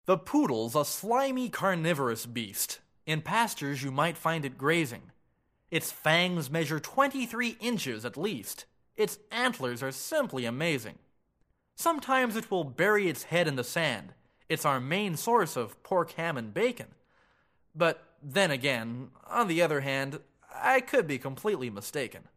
The poodle's a slimy carnivorous beast. In pastures you might find it grazing. Its fangs measure 23 inches at least. Its antlers are simply amazing. Sometimes it will bury its head in the sand. It's our main source of pork, ham, and bacon. But then again, on the other hand, I could be completely mistaken.